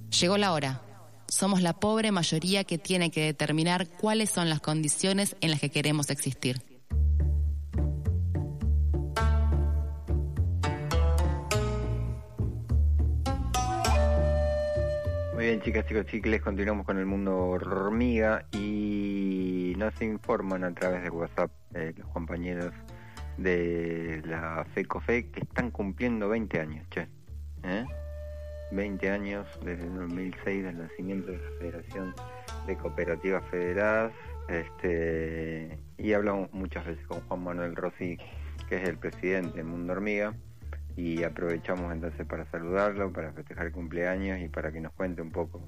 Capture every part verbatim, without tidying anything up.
Llegó la hora. Somos la pobre mayoría que tiene que determinar cuáles son las condiciones en las que queremos existir. Muy bien, chicas, chicos, chicles, continuamos con el mundo hormiga y nos informan a través de WhatsApp eh, los compañeros de la FECOFE que están cumpliendo veinte años, che. ¿Eh? veinte años desde el dos mil seis del nacimiento de la Federación de Cooperativas Federadas, este, y hablamos muchas veces con Juan Manuel Rossi, que es el presidente de Mundo Hormiga, y aprovechamos entonces para saludarlo, para festejar el cumpleaños y para que nos cuente un poco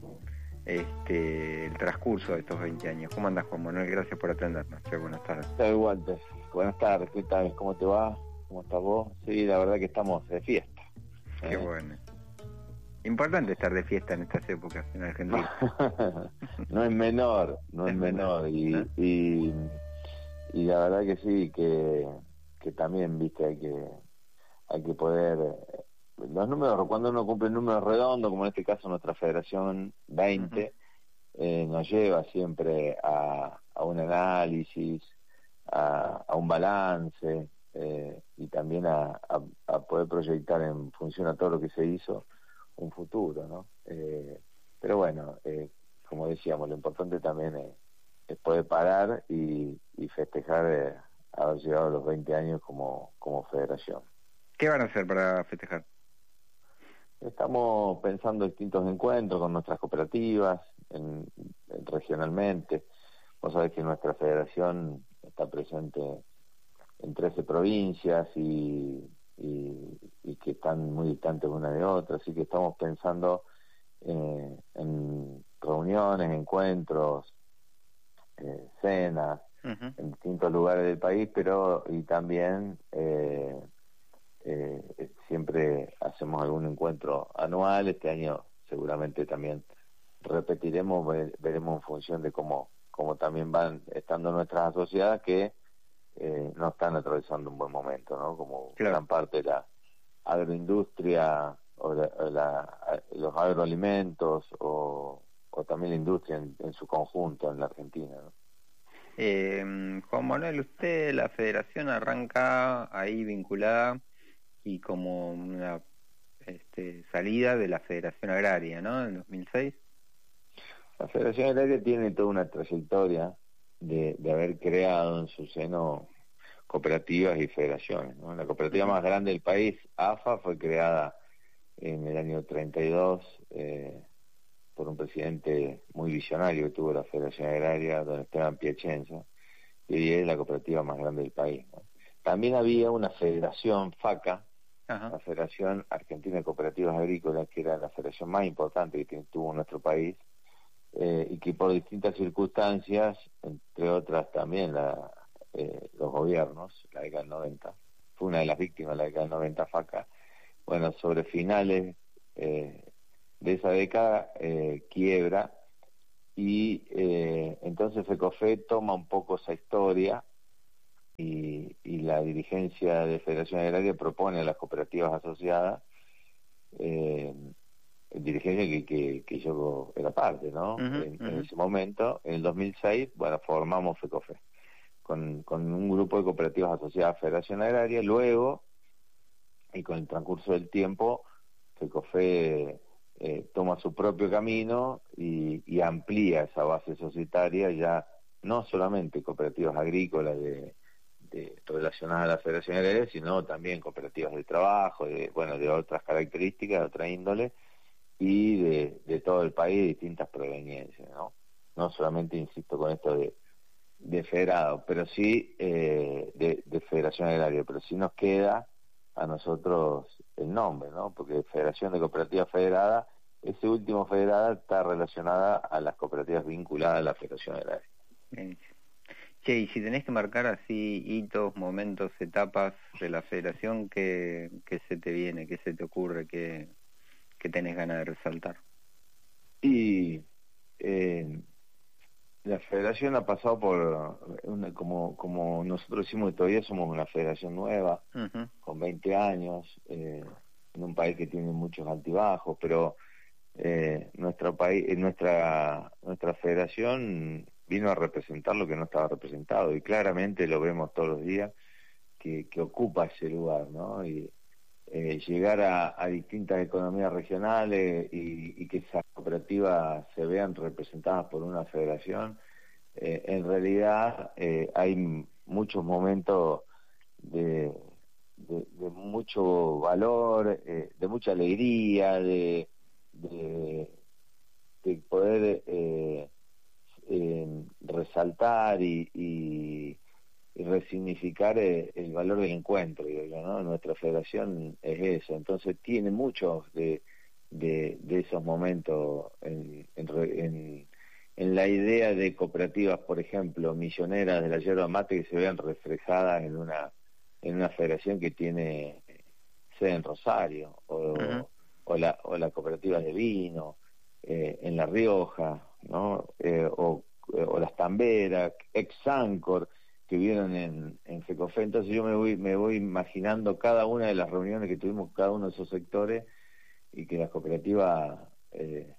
este el transcurso de estos veinte años. ¿Cómo andas, Juan Manuel? Gracias por atendernos. Che, buenas tardes. Soy Walter. Buenas tardes, ¿qué tal? ¿Cómo te va? ¿Cómo estás vos? Sí, la verdad que estamos de fiesta. Qué ¿Eh? bueno. Importante estar de fiesta en estas épocas en Argentina. No es menor, no es, es menor. Y, ¿no? y, y la verdad que sí, que, que también, viste, hay que hay que poder... Los números, cuando uno cumple números redondos, como en este caso nuestra Federación veinte, uh-huh. eh, nos lleva siempre a, a un análisis, a, a un balance, eh, y también a, a, a poder proyectar en función a todo lo que se hizo un futuro, ¿no? Eh, pero bueno, eh, como decíamos, lo importante también es, es poder parar y, y festejar eh, haber llegado a los veinte años como, como federación. ¿Qué van a hacer para festejar? Estamos pensando distintos encuentros con nuestras cooperativas, en, en, regionalmente. Vos sabés que nuestra federación está presente en trece provincias y, y, y que están muy distantes una de otra, así que estamos pensando eh, en reuniones, encuentros, eh, cenas, uh-huh. en distintos lugares del país, pero y también eh, eh, siempre hacemos algún encuentro anual. Este año seguramente también repetiremos, ver, veremos en función de cómo, cómo también van estando nuestras asociadas que eh, no están atravesando un buen momento, ¿no? Como claro. Gran parte de la agroindustria o la, la, los agroalimentos o, o también la industria en, en su conjunto en la Argentina, ¿no? Eh, Juan Manuel, usted, la federación arranca ahí vinculada y como una este, salida de la Federación Agraria, ¿no? En dos mil seis. La Federación Agraria tiene toda una trayectoria de, de haber creado en su seno cooperativas y federaciones, ¿no? La cooperativa uh-huh. más grande del país, A F A, fue creada en el año treinta y dos eh, por un presidente muy visionario que tuvo la Federación Agraria, don Esteban Piacenza, y hoy es la cooperativa más grande del país, ¿no? También había una federación, FACA, uh-huh. la Federación Argentina de Cooperativas Agrícolas, que era la federación más importante que tuvo nuestro país, eh, y que por distintas circunstancias, entre otras también la, eh, los gobiernos, la década del noventa, fue una de las víctimas de la década del noventa, FACA, bueno, sobre finales eh, de esa década, eh, quiebra, y eh, entonces FECOFE toma un poco esa historia, y, y la dirigencia de Federación Agraria propone a las cooperativas asociadas, eh, dirigencia que, que, que yo era parte, ¿no? Uh-huh, en, uh-huh. en ese momento, en el dos mil seis, bueno, formamos FECOFE, con, con un grupo de cooperativas asociadas a Federación Agraria. Luego, y con el transcurso del tiempo, FECOFE eh, toma su propio camino y, y amplía esa base societaria, ya no solamente cooperativas agrícolas de De, relacionadas a la Federación Agraria, sino también cooperativas de trabajo, de, bueno, de otras características, de otra índole, y de, de todo el país, de distintas proveniencias, ¿no? No solamente, insisto, con esto de, de federado, pero sí eh, de, de Federación Agraria, pero sí nos queda a nosotros el nombre, ¿no? Porque Federación de Cooperativas Federadas, ese último federada está relacionada a las cooperativas vinculadas a la Federación Agraria. Bien. Che, y si tenés que marcar así hitos, momentos, etapas de la federación, ¿qué, qué se te viene, qué se te ocurre, qué, qué tenés ganas de resaltar? Y eh, la federación ha pasado por, una, como como nosotros decimos que todavía somos una federación nueva, uh-huh. con veinte años, eh, en un país que tiene muchos altibajos, pero eh, nuestro país, eh, nuestra nuestra federación vino a representar lo que no estaba representado, y claramente lo vemos todos los días que, que ocupa ese lugar, ¿no? Y eh, llegar a, a distintas economías regionales y, y que esas cooperativas se vean representadas por una federación, eh, en realidad eh, hay muchos momentos de, de, de mucho valor, eh, de mucha alegría, de, de, de poder eh, eh, resaltar y, y, y resignificar el, el valor del encuentro, digo yo, ¿no? Nuestra federación es eso, entonces tiene muchos de, de, de esos momentos en, en, en, en la idea de cooperativas, por ejemplo, misioneras de la yerba mate, que se vean reflejadas en una en una federación que tiene sede en Rosario, o, uh-huh. o, la, o la cooperativa de vino eh, en La Rioja, ¿no? Eh, o, o las Tamberas, ex-Sancor, que vieron en, en FECOFE. Entonces yo me voy me voy imaginando cada una de las reuniones que tuvimos con cada uno de esos sectores, y que las cooperativas eh,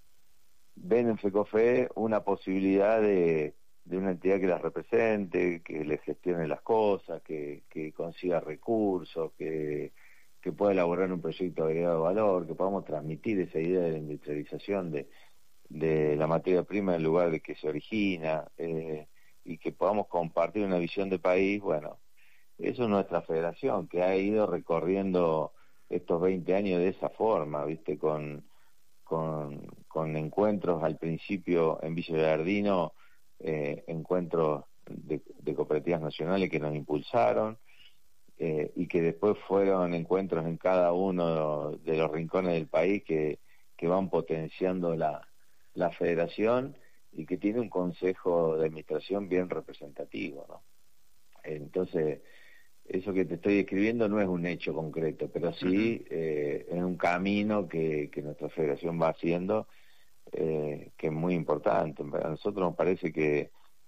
ven en FECOFE una posibilidad de, de una entidad que las represente, que les gestione las cosas, que, que consiga recursos, que, que pueda elaborar un proyecto agregado de valor, que podamos transmitir esa idea de la industrialización de, de la materia prima en el lugar de que se origina, eh, y que podamos compartir una visión de país. Bueno, eso es nuestra federación, que ha ido recorriendo estos veinte años de esa forma, ¿viste? Con, con, con encuentros al principio en Villa Gallardino, eh, encuentros de, de cooperativas nacionales que nos impulsaron, eh, y que después fueron encuentros en cada uno de los rincones del país que, que van potenciando la, la federación, y que tiene un consejo de administración bien representativo, ¿no? Entonces, eso que te estoy describiendo no es un hecho concreto, pero sí uh-huh. eh, es un camino que, que nuestra federación va haciendo, eh, que es muy importante. A nosotros nos parece que,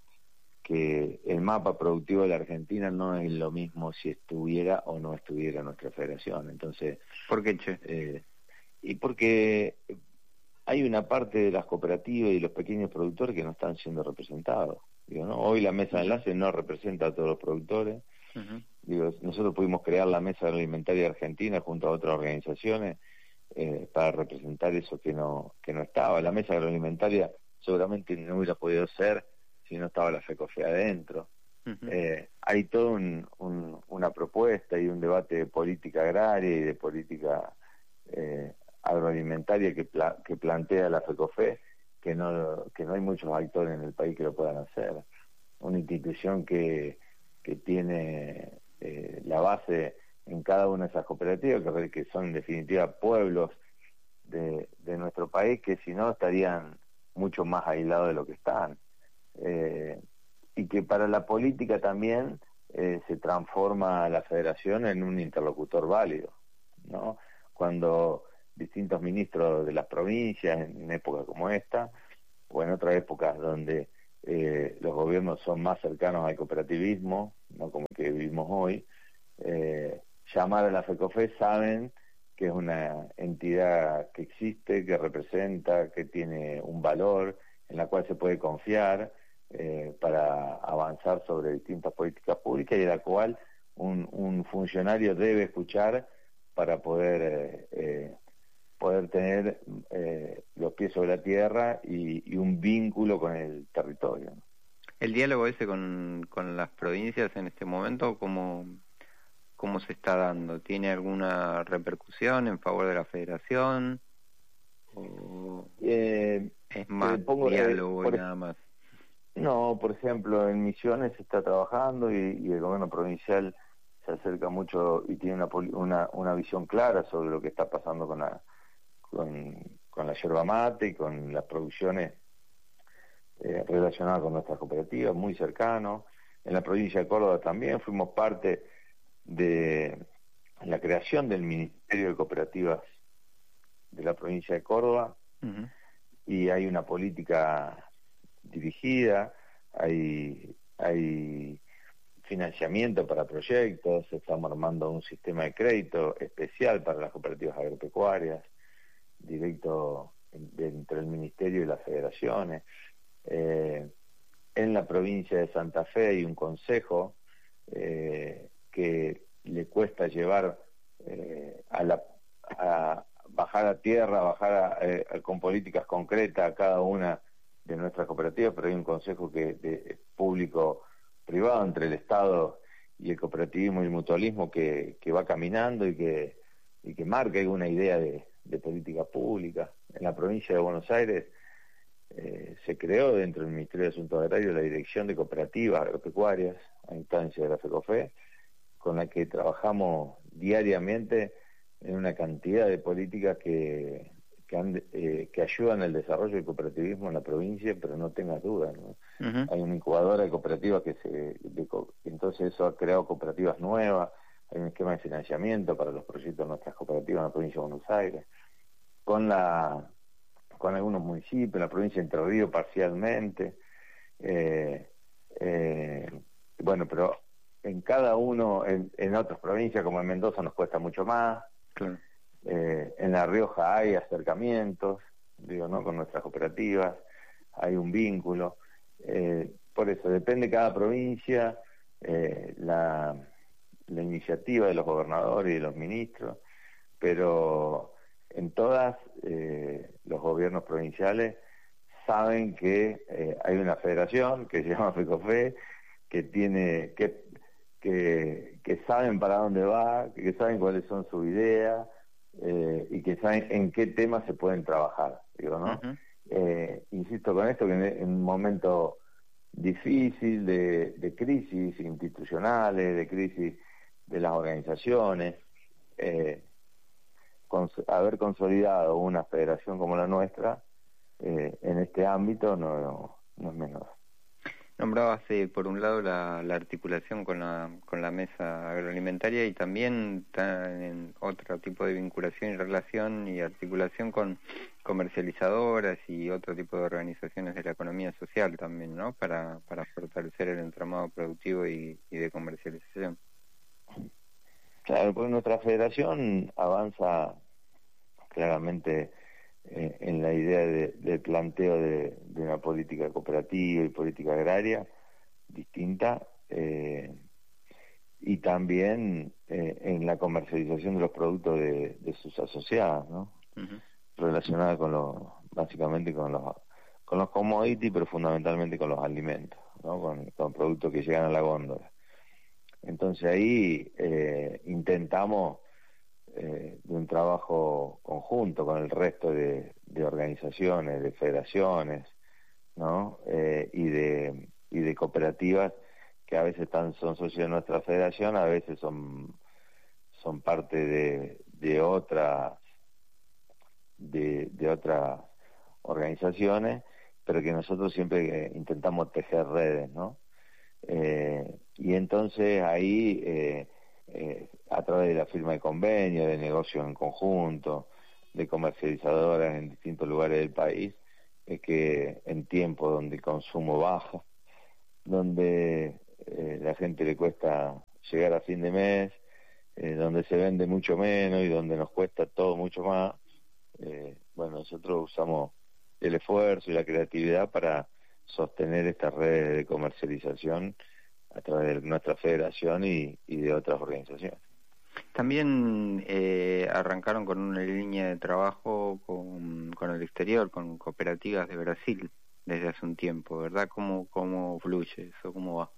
que el mapa productivo de la Argentina no es lo mismo si estuviera o no estuviera nuestra federación. Entonces, ¿por qué, Che? Eh, y porque hay una parte de las cooperativas y los pequeños productores que no están siendo representados. Digo, ¿no? Hoy la mesa de enlace no representa a todos los productores. Uh-huh. Digo, nosotros pudimos crear la Mesa Agroalimentaria Argentina junto a otras organizaciones eh, para representar eso que no que no estaba. La Mesa Agroalimentaria seguramente no hubiera podido ser si no estaba la FECOFE adentro. Uh-huh. Eh, hay toda un, un, una propuesta y un debate de política agraria y de política eh, agroalimentaria que, pla- que plantea la FECOFE, que no que no hay muchos actores en el país que lo puedan hacer. Una institución que, que tiene eh, la base en cada una de esas cooperativas, que, que son en definitiva pueblos de, de nuestro país, que si no estarían mucho más aislados de lo que están. Eh, y que para la política también eh, se transforma la federación en un interlocutor válido, ¿no? Cuando distintos ministros de las provincias, en épocas como esta, o en otras épocas donde eh, los gobiernos son más cercanos al cooperativismo, no como el que vivimos hoy, eh, llamar a la FECOFE, saben que es una entidad que existe, que representa, que tiene un valor, en la cual se puede confiar eh, para avanzar sobre distintas políticas públicas, y de la cual un, un funcionario debe escuchar para poder eh, eh, poder tener eh, los pies sobre la tierra y, y un vínculo con el territorio, ¿no? ¿El diálogo ese con, con las provincias en este momento, cómo, cómo se está dando? ¿Tiene alguna repercusión en favor de la federación? ¿O eh, es más pongo, diálogo eh, por, y nada más? No, por ejemplo, en Misiones se está trabajando y, y el gobierno provincial se acerca mucho y tiene una, una, una visión clara sobre lo que está pasando con la con, con la yerba mate y con las producciones eh, relacionadas con nuestras cooperativas, muy cercano. En la provincia de Córdoba también fuimos parte de la creación del Ministerio de Cooperativas de la provincia de Córdoba. Uh-huh. Y hay una política dirigida, hay, hay financiamiento para proyectos, estamos armando un sistema de crédito especial para las cooperativas agropecuarias, directo de, entre el Ministerio y las federaciones. Eh, en la provincia de Santa Fe hay un consejo eh, que le cuesta llevar eh, a la a bajar a tierra, bajar a, eh, con políticas concretas a cada una de nuestras cooperativas, pero hay un consejo que de público-privado entre el Estado y el cooperativismo y el mutualismo que, que va caminando y que, y que marca alguna idea de, de política pública. En la provincia de Buenos Aires eh, se creó dentro del Ministerio de Asuntos Agrarios la Dirección de Cooperativas Agropecuarias, a instancia de la FECOFE, con la que trabajamos diariamente en una cantidad de políticas que, que, han, eh, que ayudan al desarrollo del cooperativismo en la provincia, pero no tengas duda, ¿no? Uh-huh. Hay una incubadora de cooperativas que se... De, entonces eso ha creado cooperativas nuevas, hay un esquema de financiamiento para los proyectos de nuestras cooperativas en la provincia de Buenos Aires, con la con algunos municipios, en la provincia de Entre Ríos parcialmente, eh, eh, bueno, pero en cada uno, en, en otras provincias como en Mendoza nos cuesta mucho más, claro. eh, en La Rioja hay acercamientos, digo, ¿no? Con nuestras cooperativas, hay un vínculo, eh, por eso depende de cada provincia, eh, la, la iniciativa de los gobernadores y de los ministros, pero en todas eh, los gobiernos provinciales saben que eh, hay una federación que se llama FECOFE, que tiene que, que que saben para dónde va, que saben cuáles son sus ideas eh, y que saben en qué temas se pueden trabajar, digo, ¿no? Uh-huh. Eh, insisto con esto que en, en un momento difícil de, de crisis institucionales, de crisis de las organizaciones, eh, Cons- haber consolidado una federación como la nuestra eh, en este ámbito no, no, no es menor. Nombrabas eh, por un lado la, la articulación con la con la mesa agroalimentaria y también en otro tipo de vinculación y relación y articulación con comercializadoras y otro tipo de organizaciones de la economía social también, ¿no? Para para fortalecer el entramado productivo y, y de comercialización. Claro, pues nuestra federación avanza claramente eh, en la idea de, del planteo de, de una política cooperativa y política agraria distinta eh, y también eh, en la comercialización de los productos de, de sus asociadas, ¿no? Uh-huh. Relacionada con los, básicamente con los con los commodities, pero fundamentalmente con los alimentos, ¿no? Con, con productos que llegan a la góndola. Entonces ahí eh, intentamos eh, de un trabajo conjunto con el resto de, de organizaciones, de federaciones, ¿no? Eh, y de y de cooperativas que a veces están, son socios de nuestra federación, a veces son son parte de, de otras de, de otras organizaciones, pero que nosotros siempre intentamos tejer redes, ¿no? Eh, y entonces ahí eh, eh, a través de la firma de convenios, de negocios en conjunto, de comercializadoras en distintos lugares del país, es que en tiempos donde el consumo baja, donde eh, la gente le cuesta llegar a fin de mes, eh, donde se vende mucho menos y donde nos cuesta todo mucho más, eh, bueno, nosotros usamos el esfuerzo y la creatividad para sostener estas redes de comercialización a través de nuestra federación y, y de otras organizaciones. También eh, arrancaron con una línea de trabajo con, con el exterior, con cooperativas de Brasil desde hace un tiempo, ¿verdad? ¿Cómo, cómo fluye eso? ¿Cómo va?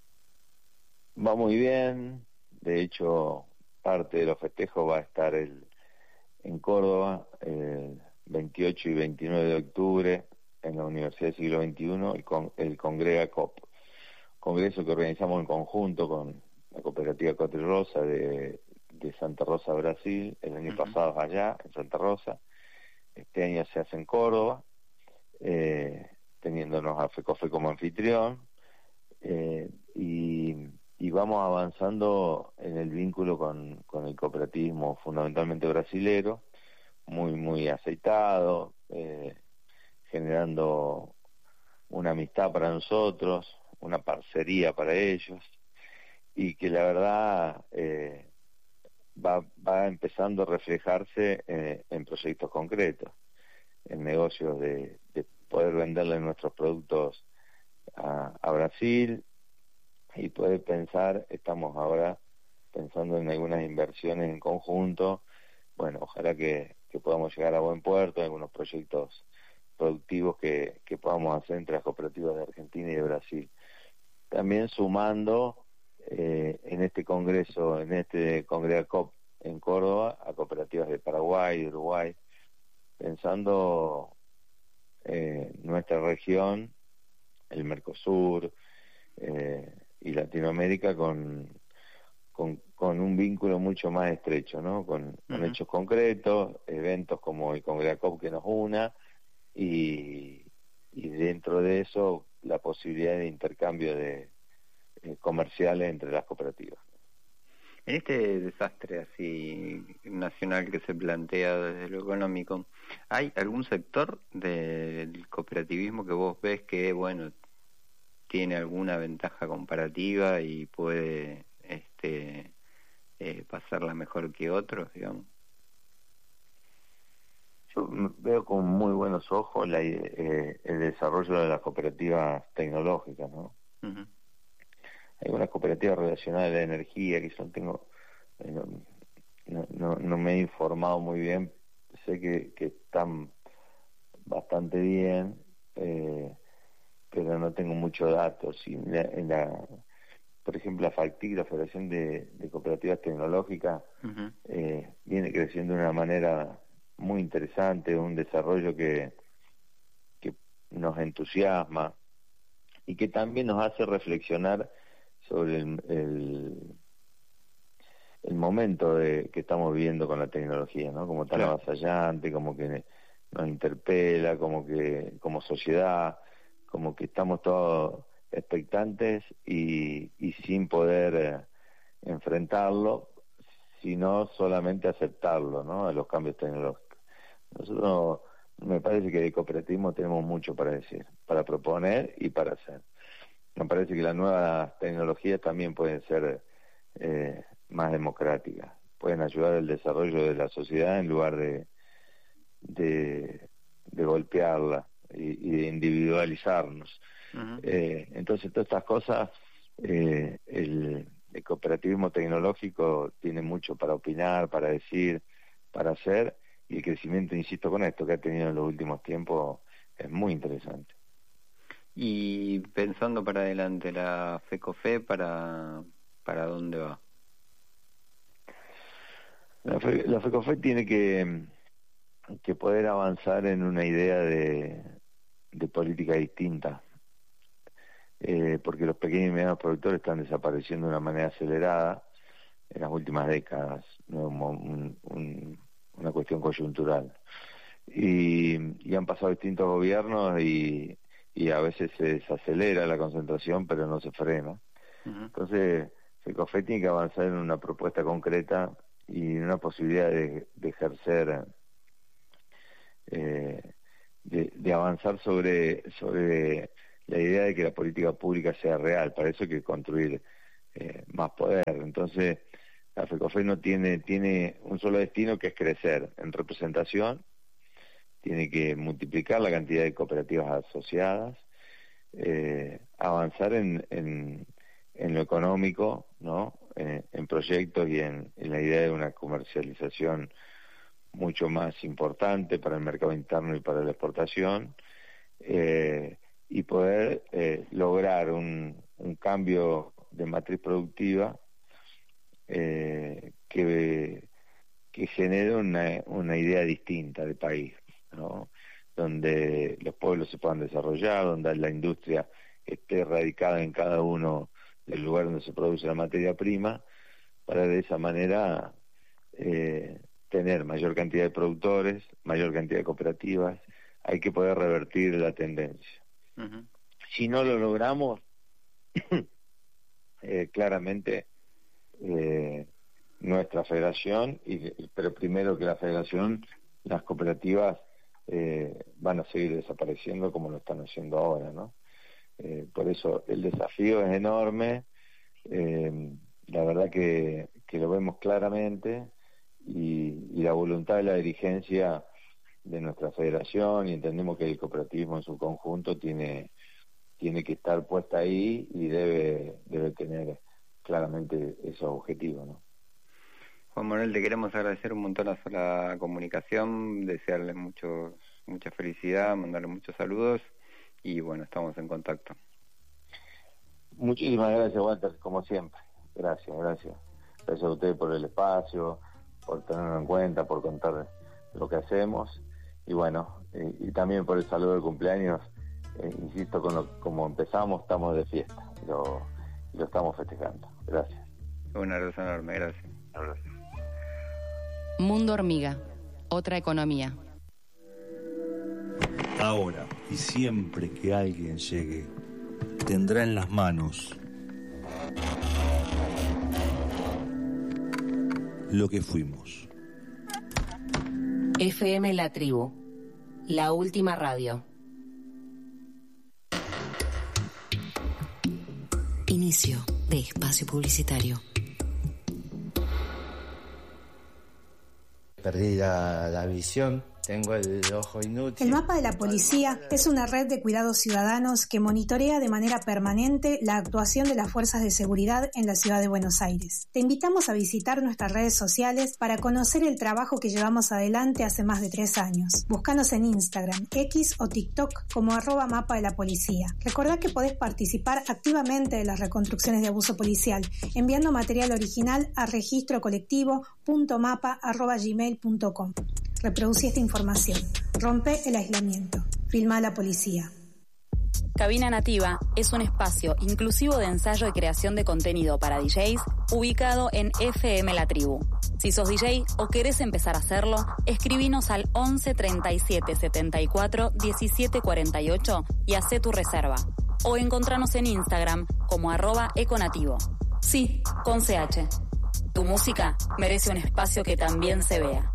Va muy bien. De hecho, parte de los festejos va a estar el, en Córdoba el veintiocho y veintinueve de octubre en la Universidad del Siglo veintiuno, el, con, el Congrega COP, congreso que organizamos en conjunto con la cooperativa Cotri Rosa de, de Santa Rosa, Brasil, el año uh-huh. pasado allá, en Santa Rosa. Este año se hace en Córdoba, eh, teniéndonos a FECOFE como anfitrión, eh, y, y vamos avanzando en el vínculo con, con el cooperativismo fundamentalmente brasilero, muy, muy aceitado, eh, generando una amistad para nosotros, una parcería para ellos, y que la verdad eh, va, va empezando a reflejarse eh, en proyectos concretos. en negocios de, de poder venderle nuestros productos a, a Brasil y poder pensar, estamos ahora pensando en algunas inversiones en conjunto, bueno, ojalá que, que podamos llegar a buen puerto, algunos proyectos productivos que, que podamos hacer entre las cooperativas de Argentina y de Brasil. También sumando eh, en este congreso, en este Congreacop en Córdoba, a cooperativas de Paraguay, de Uruguay, pensando eh, nuestra región, el Mercosur eh, y Latinoamérica con, con, con un vínculo mucho más estrecho, ¿no? Con, uh-huh. con hechos concretos, eventos como el Congreacop que nos una, y, y dentro de eso la posibilidad de intercambio de eh, comerciales entre las cooperativas. En este desastre así nacional que se plantea desde lo económico, ¿hay algún sector del cooperativismo que vos ves que, bueno, tiene alguna ventaja comparativa y puede este eh, pasarla mejor que otros, digamos? Yo veo con muy buenos ojos la, eh, el desarrollo de las cooperativas tecnológicas, ¿no? Uh-huh. Hay unas cooperativas relacionadas a la energía que yo no tengo, eh, no, no, no me he informado muy bien, sé que, que están bastante bien, eh, pero no tengo muchos datos. Y en la, en la, por ejemplo, la FACTIC, la Federación de, de Cooperativas Tecnológicas, uh-huh. eh, viene creciendo de una manera muy interesante, un desarrollo que, que nos entusiasma y que también nos hace reflexionar sobre el, el, el momento de, que estamos viviendo con la tecnología, ¿no? Como tan claro. avasallante, como que nos interpela, como que como sociedad, como que estamos todos expectantes y, y sin poder eh, enfrentarlo, sino solamente aceptarlo, ¿no? A los cambios tecnológicos. Nosotros, me parece que de cooperativismo tenemos mucho para decir, para proponer y para hacer. Me parece que las nuevas tecnologías también pueden ser eh, más democráticas, pueden ayudar al desarrollo de la sociedad en lugar de de, de golpearla y, y de individualizarnos. Uh-huh. Eh, entonces todas estas cosas, eh, el, el cooperativismo tecnológico tiene mucho para opinar, para decir, para hacer, y el crecimiento, insisto con esto, que ha tenido en los últimos tiempos es muy interesante. Y pensando para adelante, la FECOFE, ¿para, para dónde va? La, Fe, la FECOFE tiene que, que poder avanzar en una idea de, de política distinta, eh, porque los pequeños y medianos productores están desapareciendo de una manera acelerada en las últimas décadas, no un, un, una cuestión coyuntural. Y, y han pasado distintos gobiernos y y a veces se desacelera la concentración, pero no se frena. Uh-huh. Entonces, FECOFE tiene que avanzar en una propuesta concreta y en una posibilidad de, de ejercer, eh, de, de avanzar sobre, sobre la idea de que la política pública sea real. Para eso hay que construir eh, más poder. Entonces, la FECOFE no tiene, tiene un solo destino, que es crecer en representación. Tiene que multiplicar la cantidad de cooperativas asociadas, eh, avanzar en, en, en lo económico, ¿no? En, en proyectos y en, en la idea de una comercialización mucho más importante para el mercado interno y para la exportación, eh, y poder eh, lograr un, un cambio de matriz productiva eh, que, que genere una, una idea distinta de país, ¿no? Donde los pueblos se puedan desarrollar, donde la industria esté radicada en cada uno del lugar donde se produce la materia prima, para de esa manera eh, tener mayor cantidad de productores, mayor cantidad de cooperativas. Hay que poder revertir la tendencia. Uh-huh. Si no lo logramos, eh, claramente eh, nuestra federación, y, pero primero que la federación, las cooperativas Eh, van a seguir desapareciendo como lo están haciendo ahora, ¿no? Eh, por eso el desafío es enorme, eh, la verdad que, que lo vemos claramente, y, y la voluntad de la dirigencia de nuestra federación, y entendemos que el cooperativismo en su conjunto tiene tiene que estar puesta ahí y debe debe tener claramente esos objetivos, ¿no? Juan Manuel, te queremos agradecer un montón a la comunicación, desearle muchos, mucha felicidad, mandarle muchos saludos y bueno, estamos en contacto. Muchísimas gracias, Walter, como siempre. Gracias, gracias. Gracias a ustedes por el espacio, por tenerlo en cuenta, por contar lo que hacemos y bueno, eh, y también por el saludo de cumpleaños. Eh, insisto, con lo, como empezamos, estamos de fiesta y lo, y lo estamos festejando. Gracias. Un abrazo enorme, gracias. Un abrazo. Mundo Hormiga, otra economía. Ahora y siempre que alguien llegue, tendrá en las manos lo que fuimos. F M La Tribu, la última radio. Inicio de espacio publicitario. Perdí la, la visión, tengo el ojo inútil. El mapa de la policía es una red de cuidados ciudadanos que monitorea de manera permanente la actuación de las fuerzas de seguridad en la ciudad de Buenos Aires. Te invitamos a visitar nuestras redes sociales para conocer el trabajo que llevamos adelante hace más de tres años. Búscanos en Instagram, X o TikTok como arroba mapa de la policía. Recordá que podés participar activamente de las reconstrucciones de abuso policial enviando material original a registro colectivo punto mapa arroba gmail punto com. Reproducí esta información. Rompe el aislamiento. Filma a la policía. Cabina Nativa es un espacio inclusivo de ensayo y creación de contenido para D Js ubicado en F M La Tribu. Si sos D J o querés empezar a hacerlo, escribinos al once treinta y siete setenta y cuatro diecisiete cuarenta y ocho y hacé tu reserva. O encontranos en Instagram como arroba econativo. Sí, con C H. Tu música merece un espacio que también se vea.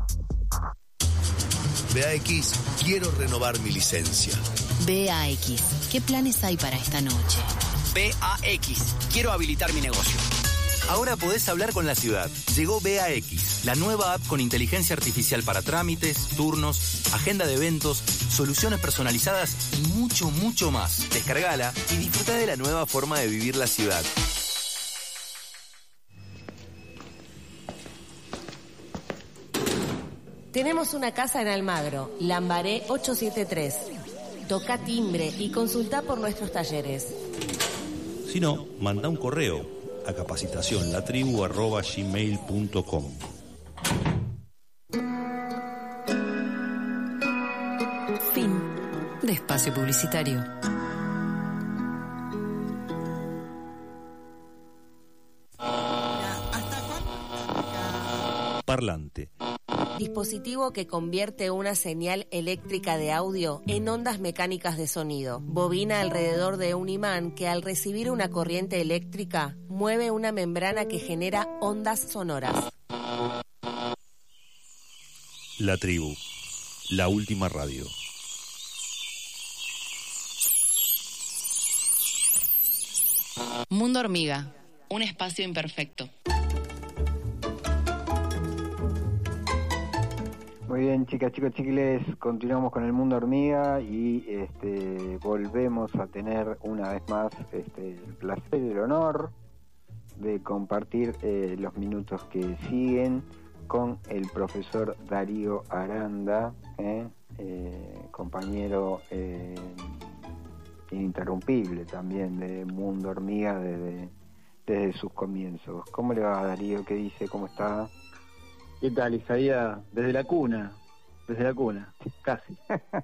B A X, quiero renovar mi licencia. B A X, ¿qué planes hay para esta noche? B A X, quiero habilitar mi negocio. Ahora podés hablar con la ciudad. Llegó B A X, la nueva app con inteligencia artificial para trámites, turnos, agenda de eventos, soluciones personalizadas y mucho, mucho más. Descargala y disfruta de la nueva forma de vivir la ciudad. Tenemos una casa en Almagro, Lambaré ochocientos setenta y tres. Toca timbre y consulta por nuestros talleres. Si no, manda un correo a capacitación latribu arroba gmail punto com. Fin de espacio publicitario. Parlante. Dispositivo que convierte una señal eléctrica de audio en ondas mecánicas de sonido. Bobina alrededor de un imán que al recibir una corriente eléctrica mueve una membrana que genera ondas sonoras. La Tribu, la última radio. Mundo Hormiga, un espacio imperfecto. Muy bien, chicas, chicos, chiquiles, continuamos con el Mundo Hormiga y este, volvemos a tener una vez más este, el placer y el honor de compartir eh, los minutos que siguen con el profesor Darío Aranda, eh, eh, compañero eh, ininterrumpible también de Mundo Hormiga desde, desde sus comienzos. ¿Cómo le va, Darío? ¿Qué dice? ¿Cómo está? ¿Qué tal, Isaías? Desde la cuna, desde la cuna, casi.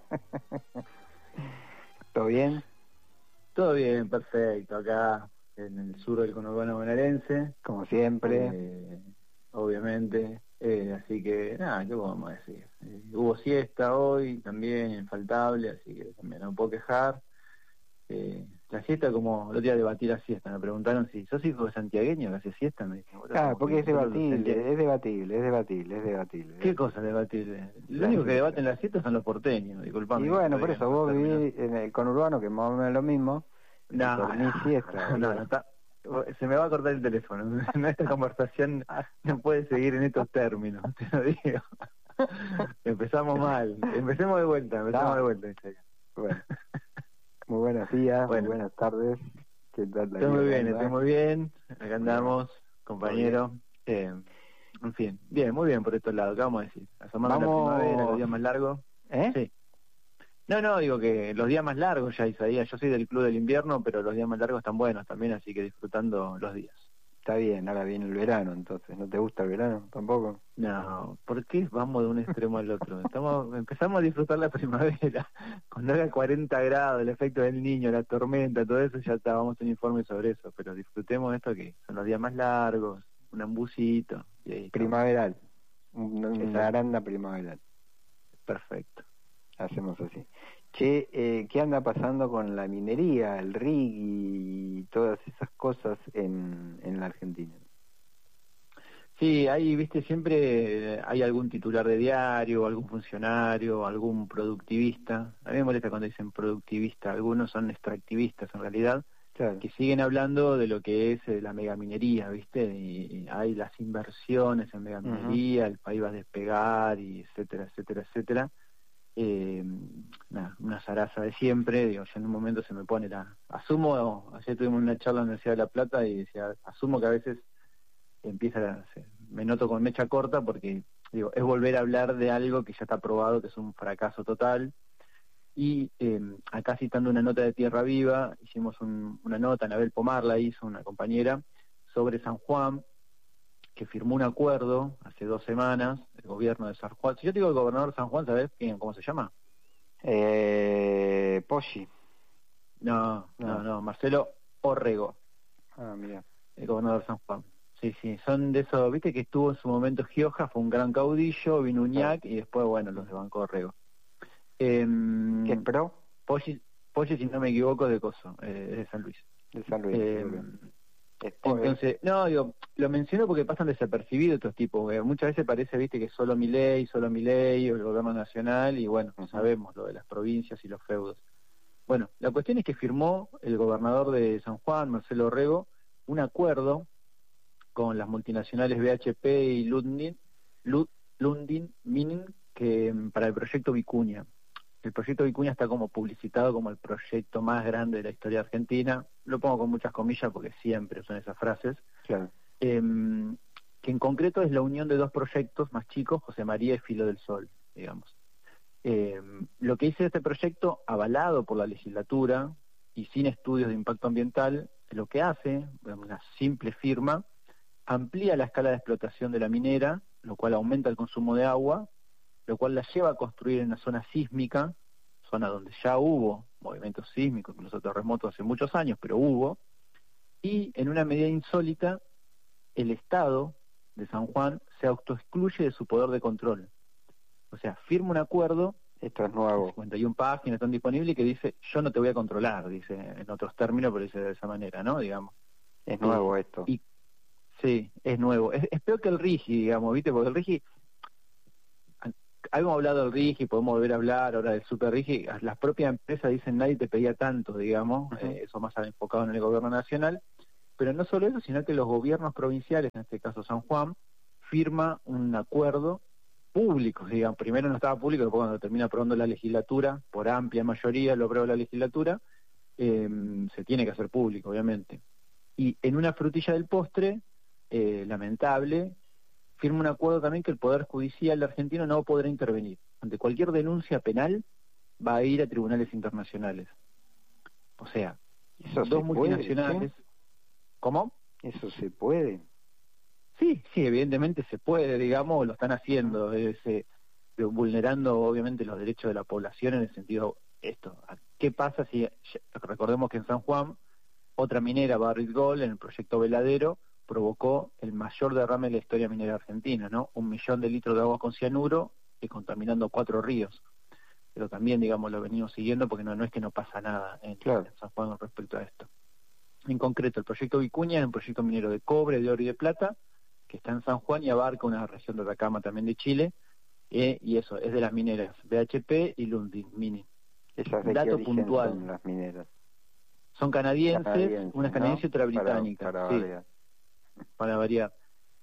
¿Todo bien? Todo bien, perfecto, acá en el sur del conurbano bonaerense. Como siempre. Eh, obviamente, eh, así que, nada, ¿qué podemos decir? Eh, hubo siesta hoy, también, infaltable, así que también no me puedo quejar. Eh, la siesta, como el otro día debatí la siesta, me preguntaron si sos hijo de santiagueño que hace siesta, me dije, claro, porque es debatible, es debatible, es debatible, es debatible. ¿Qué cosa es debatible? Lo único que debaten la siesta son los porteños, disculpame. Y bueno, por eso vos vivís en el conurbano, que más o menos es lo mismo, no, dormís no, siesta. No, no, no, está, se me va a cortar el teléfono, esta conversación no puede seguir en estos términos, te lo digo. Empezamos mal. Empecemos de vuelta, empezamos No. de vuelta. Bueno. Muy buenos días, Bueno. muy buenas tardes. ¿Qué tal la Estoy muy vida, bien, anda? estoy muy bien. Acá andamos, compañero. Eh, en fin, bien, muy bien por estos lados. ¿Qué vamos a decir? Asomando Vamos- la primavera, los días más largos. ¿Eh? Sí. No, no, digo que los días más largos ya, Isaías. Yo soy del club del invierno, pero los días más largos están buenos también, así que disfrutando los días. Está bien, ahora viene el verano, entonces. ¿No te gusta el verano tampoco? No, ¿por qué vamos de un extremo al otro? Estamos, empezamos a disfrutar la primavera. Cuando haga cuarenta grados, el efecto del niño, la tormenta, todo eso, ya está, vamos a un informe sobre eso. Pero disfrutemos esto que son los días más largos, un ambusito. Y ahí estamos. Primaveral. Un- Una Exacto. aranda primaveral. Perfecto. Hacemos así. Che, eh, ¿qué anda pasando con la minería, el rig y todas esas cosas en, en la Argentina? Sí, ahí, viste, siempre hay algún titular de diario, algún funcionario, algún productivista. A mí me molesta cuando dicen productivista, algunos son extractivistas en realidad, Claro. que siguen hablando de lo que es eh, la megaminería, viste, y hay las inversiones en megaminería, el país va a despegar, y etcétera, etcétera, etcétera. Eh, nada, una zaraza de siempre, digo, yo en un momento se me pone la... Asumo, ayer tuvimos una charla en la Universidad de La Plata y decía, asumo que a veces empieza a, se- me noto con mecha corta porque digo es volver a hablar de algo que ya está probado que es un fracaso total. Y eh, acá citando una nota de Tierra Viva, hicimos un- una nota, Anabel Pomar la hizo, una compañera, sobre San Juan, que firmó un acuerdo hace dos semanas, el gobierno de San Juan. Si yo te digo el gobernador de San Juan, ¿sabés quién, cómo se llama? Eh, Poggi. No, No. no, no, Marcelo Orrego, Ah, mira. el gobernador de San Juan. Sí, sí, son de esos, viste que estuvo en su momento Gioja, fue un gran caudillo, vino Uñac y después, bueno, los de Banco Orrego. Eh, ¿Qué es pro? Poggi, Poggi, si no me equivoco, de Coso, eh, es de San Luis. De San Luis. Eh, seguro. Es pro, eh. Entonces, no, digo, lo menciono porque pasan desapercibidos estos tipos. eh, Muchas veces parece, viste, que solo Milei, solo Milei, o el gobierno nacional, y bueno, Ujú. sabemos lo de las provincias y los feudos. Bueno, la cuestión es que firmó el gobernador de San Juan, Marcelo Orrego, un acuerdo con las multinacionales B H P y Lundin, Lu- Lundin Mining, que mm, para el proyecto Vicuña. El proyecto Vicuña está como publicitado como el proyecto más grande de la historia argentina. Lo pongo con muchas comillas porque siempre son esas frases. Claro. Em, que en concreto es la unión de dos proyectos más chicos, José María y Filo del Sol, digamos. Em, lo que dice este proyecto, avalado por la legislatura y sin estudios de impacto ambiental, lo que hace, una simple firma, amplía la escala de explotación de la minera, lo cual aumenta el consumo de agua, lo cual la lleva a construir en una zona sísmica, zona donde ya hubo movimientos sísmicos, incluso terremotos hace muchos años, pero hubo, y en una medida insólita, el Estado de San Juan se autoexcluye de su poder de control. O sea, firma un acuerdo, Esto es nuevo. cincuenta y una páginas, están disponibles, que dice, yo no te voy a controlar, dice en otros términos, pero dice de esa manera, ¿no? Digamos. Es nuevo esto. Y, sí, es nuevo. Es, es peor que el RIGI, digamos, ¿viste? Porque el RIGI, habíamos hablado del RIGI, podemos volver a hablar ahora del Super RIGI, las propias empresas dicen nadie te pedía tanto, digamos, Uh-huh. eh, eso más enfocado en el gobierno nacional, pero no solo eso, sino que los gobiernos provinciales, en este caso San Juan, firma un acuerdo público, digamos, primero no estaba público, después cuando termina aprobando la legislatura, por amplia mayoría lo aprueba la legislatura, eh, se tiene que hacer público, obviamente. Y en una frutilla del postre, eh, lamentable, firma un acuerdo también que el Poder Judicial argentino no podrá intervenir. Ante cualquier denuncia penal va a ir a tribunales internacionales. O sea, Eso dos se multinacionales... puede, ¿Cómo? ¿sí? Eso se puede. Sí, sí, evidentemente se puede, digamos, lo están haciendo, es, eh, vulnerando obviamente los derechos de la población en el sentido esto. ¿Qué pasa si, recordemos que en San Juan, otra minera, Barrick Gold, en el proyecto Veladero, provocó el mayor derrame de la historia minera argentina, ¿no? Un millón de litros de agua con cianuro y contaminando cuatro ríos. Pero también, digamos, lo venimos siguiendo porque no, no es que no pasa nada en, Claro. en San Juan con respecto a esto. En concreto, el proyecto Vicuña es un proyecto minero de cobre, de oro y de plata, que está en San Juan y abarca una región de Atacama también de Chile, eh, y eso, es de las mineras B H P y Lundin Mining. Esas de Dato qué origen puntual. son las mineras. Son canadienses, Canadienses, una ¿no? canadiense y otra Para- británica, para sí, variar. para variar. Eh,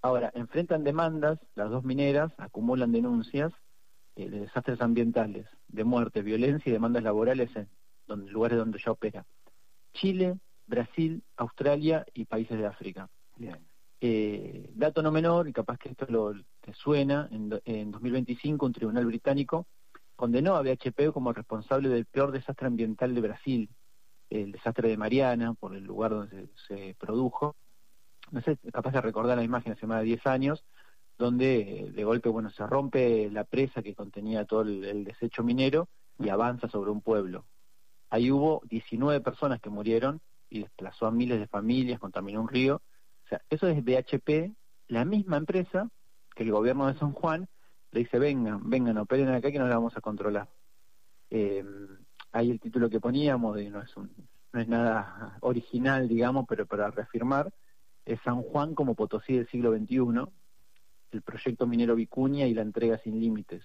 Ahora, enfrentan demandas, las dos mineras acumulan denuncias eh, de desastres ambientales, de muerte, violencia y demandas laborales en donde, lugares donde ya opera. Chile, Brasil, Australia y países de África. Bien. Eh, dato no menor, y capaz que esto lo, te suena, en, en dos mil veinticinco un tribunal británico condenó a B H P como responsable del peor desastre ambiental de Brasil, el desastre de Mariana, por el lugar donde se, se produjo. No sé, capaz de recordar la imagen hace más de diez años, donde de golpe, bueno, se rompe la presa que contenía todo el, el desecho minero y avanza sobre un pueblo. Ahí hubo diecinueve personas que murieron y desplazó a miles de familias, contaminó un río. O sea, eso es B H P, la misma empresa que el gobierno de San Juan le dice, vengan, vengan, operen acá que nos la vamos a controlar. Eh, ahí el título que poníamos, de, no, es un, no es nada original, digamos, pero para reafirmar, es San Juan como Potosí del siglo veintiuno, el proyecto minero Vicuña y la entrega sin límites.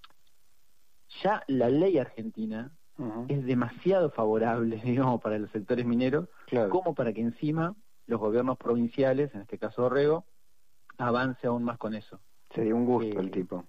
Ya la ley argentina uh-huh. es demasiado favorable, digamos, para los sectores mineros, claro. como para que encima los gobiernos provinciales, en este caso Orrego, avance aún más con eso. Sería un gusto eh, el tipo.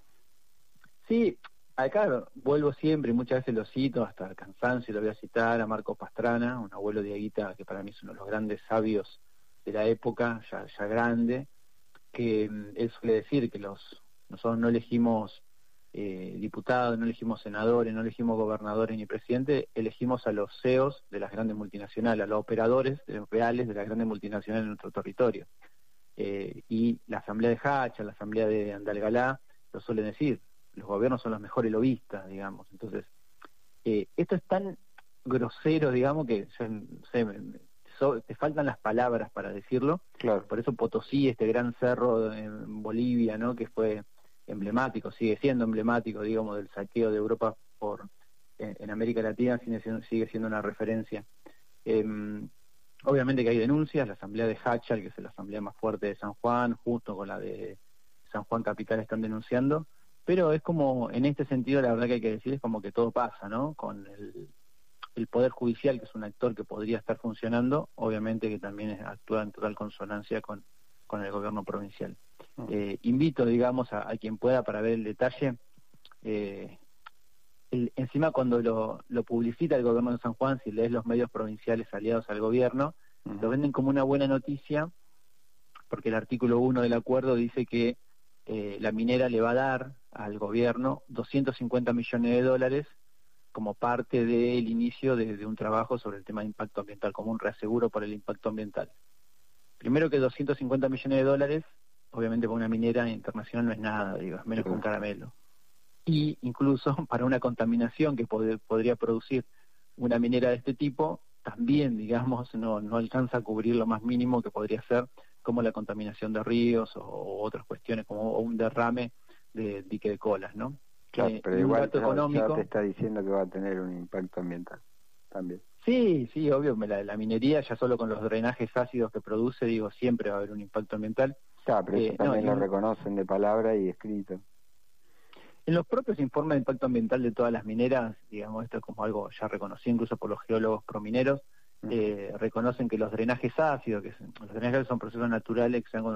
Sí, acá vuelvo siempre, y muchas veces lo cito hasta el cansancio, lo voy a citar a Marco Pastrana, un abuelo de Aguita que para mí es uno de los grandes sabios de la época, ya, ya grande, que él suele decir que los nosotros no elegimos eh, diputados, no elegimos senadores, no elegimos gobernadores ni presidentes, elegimos a los C E Os de las grandes multinacionales, a los operadores reales de las grandes multinacionales en nuestro territorio. Eh, y la asamblea de Hacha, la asamblea de Andalgalá, lo suelen decir, los gobiernos son los mejores lobistas, digamos. Entonces, eh, esto es tan grosero, digamos, que se, se, so, te faltan las palabras para decirlo. Claro. Por eso Potosí, este gran cerro en Bolivia, ¿no?, que fue emblemático, sigue siendo emblemático, digamos, del saqueo de Europa por en, en América Latina, sigue siendo, sigue siendo una referencia. Eh, obviamente que hay denuncias, la asamblea de Hachal, que es la asamblea más fuerte de San Juan, junto con la de San Juan Capital, están denunciando, pero es como, en este sentido, la verdad que hay que decir, es como que todo pasa, ¿no? Con el, el Poder Judicial, que es un actor que podría estar funcionando, obviamente que también es, actúa en total consonancia con, con el gobierno provincial. Uh-huh. Eh, invito, digamos, a, a quien pueda para ver el detalle. Eh, el, encima, cuando lo, lo publicita el gobierno de San Juan, si lees los medios provinciales aliados al gobierno, uh-huh. lo venden como una buena noticia, porque el artículo uno del acuerdo dice que eh, la minera le va a dar al gobierno doscientos cincuenta millones de dólares como parte del inicio de, de un trabajo sobre el tema de impacto ambiental, como un reaseguro por el impacto ambiental. Primero que doscientos cincuenta millones de dólares, obviamente para una minera internacional no es nada, digo, es menos que un caramelo. Y incluso para una contaminación que pod- podría producir una minera de este tipo, también, digamos, no, no alcanza a cubrir lo más mínimo que podría ser, como la contaminación de ríos o, o otras cuestiones, como un derrame de dique de colas, ¿no? Claro, eh, pero igual dato ya, económico, ya te está diciendo que va a tener un impacto ambiental también. Sí, sí, obvio, la, la minería ya solo con los drenajes ácidos que produce, digo, siempre va a haber un impacto ambiental. Claro, pero eso eh, también no, lo reconocen de palabra y escrito. En los propios informes de impacto ambiental de todas las mineras, digamos, esto es como algo ya reconocido incluso por los geólogos promineros, uh-huh. eh, reconocen que los drenajes ácidos, que los drenajes son procesos naturales que se han